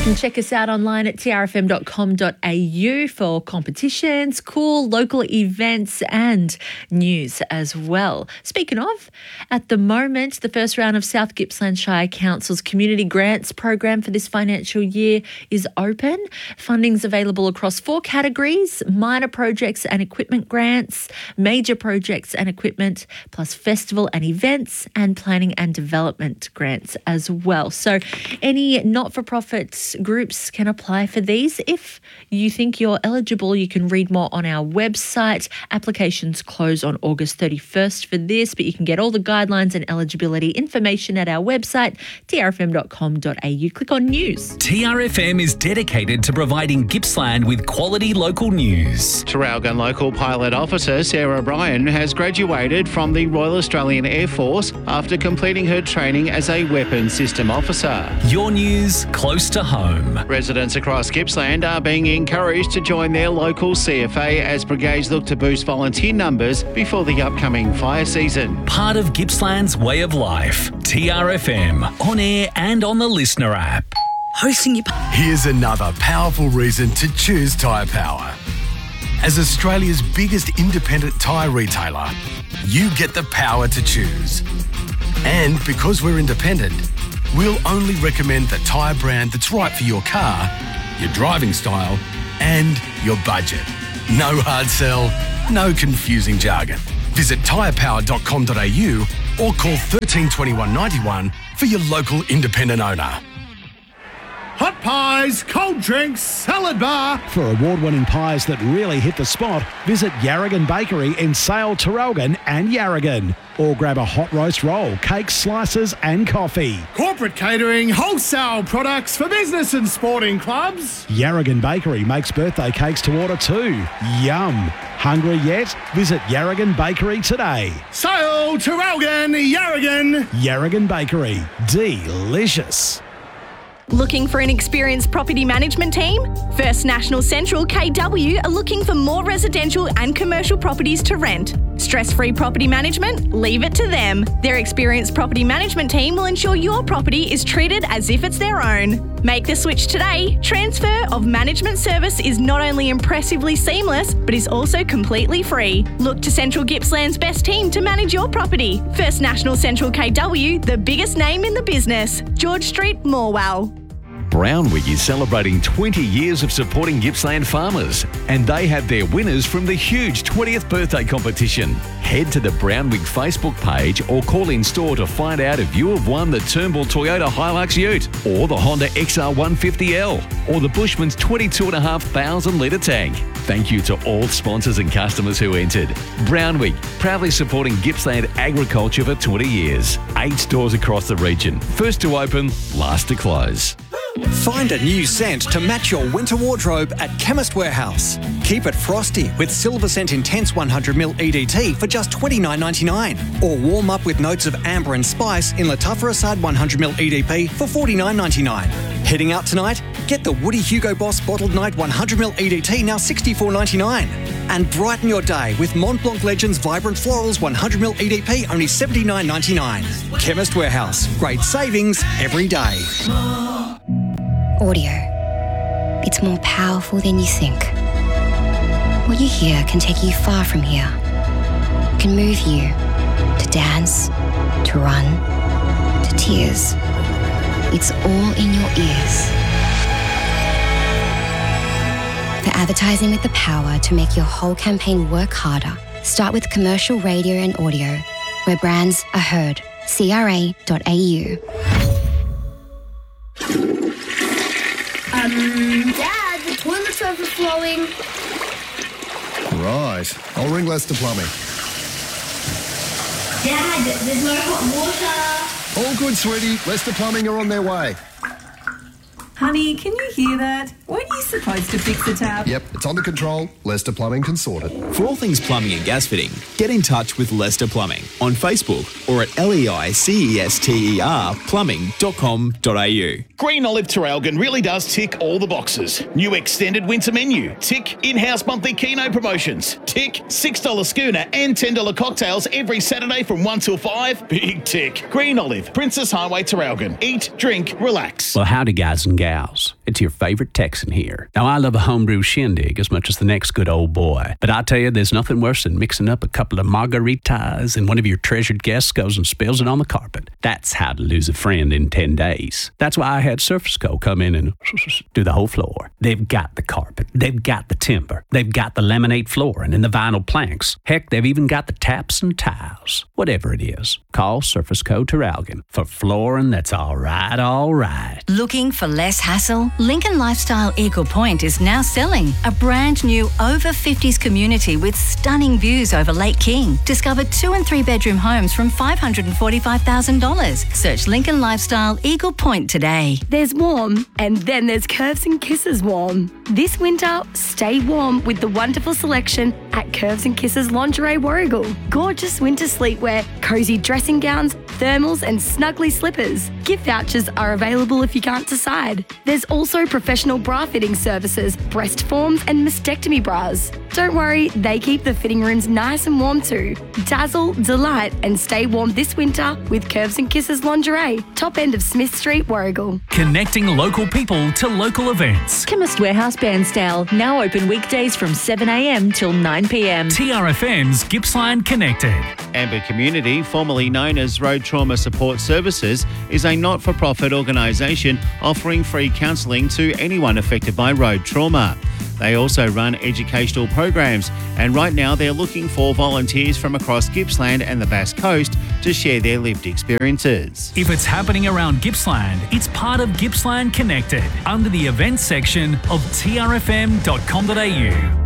You can check us out online at trfm.com.au for competitions, cool local events and news as well. Speaking of, at the moment, the first round of South Gippsland Shire Council's Community Grants program for this financial year is open. Funding's available across 4 categories: minor projects and equipment grants, major projects and equipment, plus festival and events, and planning and development grants as well. So any not-for-profit groups can apply for these. If you think you're eligible, you can read more on our website. Applications close on August 31st for this, but you can get all the guidelines and eligibility information at our website, trfm.com.au. Click on news. TRFM is dedicated to providing Gippsland with quality local news. Traralgon Local Pilot Officer Sarah O'Brien has graduated from the Royal Australian Air Force after completing her training as a weapons system officer. Your news close to home. Residents across Gippsland are being encouraged to join their local CFA as brigades look to boost volunteer numbers before the upcoming fire season. Part of Gippsland's way of life. TRFM, on air and on the Listener app. Hosting you. Here's another powerful reason to choose Tyre Power. As Australia's biggest independent tyre retailer, you get the power to choose. And because we're independent, we'll only recommend the tyre brand that's right for your car, your driving style, and your budget. No hard sell, no confusing jargon. Visit tyrepower.com.au or call 13 21 91 for your local independent owner. Hot pies, cold drinks, salad bar. For award-winning pies that really hit the spot, visit Yarragon Bakery in Sale, Traralgon and Yarragon. Or grab a hot roast roll, cakes, slices and coffee. Corporate catering, wholesale products for business and sporting clubs. Yarragon Bakery makes birthday cakes to order too. Yum! Hungry yet? Visit Yarragon Bakery today. Sale, Traralgon, Yarragon. Yarragon Bakery. Delicious. Looking for an experienced property management team? First National Central KW are looking for more residential and commercial properties to rent. Stress-free property management? Leave it to them. Their experienced property management team will ensure your property is treated as if it's their own. Make the switch today. Transfer of management service is not only impressively seamless, but is also completely free. Look to Central Gippsland's best team to manage your property. First National Central KW, the biggest name in the business. George Street, Morwell. Brownwig is celebrating 20 years of supporting Gippsland farmers, and they have their winners from the huge 20th birthday competition. Head to the Brownwig Facebook page or call in store to find out if you have won the Turnbull Toyota Hilux Ute, or the Honda XR150L, or the Bushman's 22,500 litre tank. Thank you to all sponsors and customers who entered. Brownwig, proudly supporting Gippsland agriculture for 20 years. 8 stores across the region. First to open, last to close. Find a new scent to match your winter wardrobe at Chemist Warehouse. Keep it frosty with Silver Scent Intense 100ml EDT for just $29.99. Or warm up with notes of amber and spice in Latuffer Assad 100ml EDP for $49.99. Heading out tonight? Get the Woody Hugo Boss Bottled Night 100ml EDT now $64.99. And brighten your day with Mont Blanc Legends Vibrant Florals 100ml EDP only $79.99. Chemist Warehouse. Great savings every day. Audio. It's more powerful than you think. What you hear can take you far from here. It can move you to dance, to run, to tears. It's all in your ears. For advertising with the power to make your whole campaign work harder, start with commercial radio and audio, where brands are heard. CRA.au. Dad, the toilet's overflowing. Right. I'll ring Lester Plumbing. Dad, there's no hot water. All good, sweetie. Lester Plumbing are on their way. Honey, can you hear that? Weren't you supposed to fix the tap? Yep, it's under control. Lester Plumbing can sort it. For all things plumbing and gas fitting, get in touch with Lester Plumbing on Facebook or at LEICESTER plumbing.com.au. Green Olive Traralgon really does tick all the boxes. New extended winter menu. Tick. In-house monthly Keno promotions. Tick. $6 schooner and $10 cocktails every Saturday from 1 till 5. Big tick. Green Olive, Princess Highway, Traralgon. Eat, drink, relax. Well, howdy guys and gals. gals. It's your favourite Texan here. Now, I love a homebrew shindig as much as the next good old boy. But I tell you, there's nothing worse than mixing up a couple of margaritas and one of your treasured guests goes and spills it on the carpet. That's how to lose a friend in 10 days. That's why I had Surface Co. come in and do the whole floor. They've got the carpet. They've got the timber. They've got the laminate flooring and the vinyl planks. Heck, they've even got the taps and tiles. Whatever it is, call Surface Co. Traralgon for flooring that's all right, all right. Looking for less hassle? Lincoln Lifestyle Eagle Point is now selling a brand new over 50s community with stunning views over Lake King. Discover 2 and 3 bedroom homes from $545,000. Search Lincoln Lifestyle Eagle Point today. There's warm, and then there's Curves and Kisses warm. This winter, stay warm with the wonderful selection at Curves and Kisses Lingerie Warrigal. Gorgeous winter sleepwear, cozy dressing gowns, thermals and snuggly slippers. Gift vouchers are available if you can't decide. There's also professional bra fitting services, breast forms and mastectomy bras. Don't worry, they keep the fitting rooms nice and warm too. Dazzle, delight and stay warm this winter with Curves and Kisses Lingerie, top end of Smith Street, Warrigal. Connecting local people to local events. Chemist Warehouse Bairnsdale, now open weekdays from 7 a.m. till 9 p.m. TRFM's Gippsland Connected. Amber Community, formerly known as Road Trauma Support Services, is a not-for-profit organisation offering free counselling to anyone affected by road trauma. They also run educational programs, and right now they're looking for volunteers from across Gippsland and the Bass Coast to share their lived experiences. If it's happening around Gippsland, it's part of Gippsland Connected under the events section of trfm.com.au.